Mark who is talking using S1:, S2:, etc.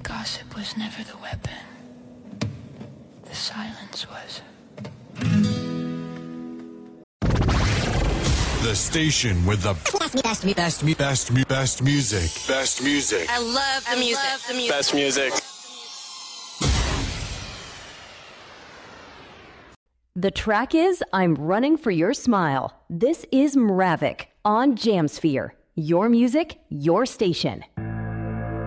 S1: Gossip was never the weapon. The silence was.
S2: The station with the best music. Best music.
S3: I love the music.
S4: Best music.
S5: The track is I'm Running for Your Smile. This is Mravik on Jamsphere. Your music, your station.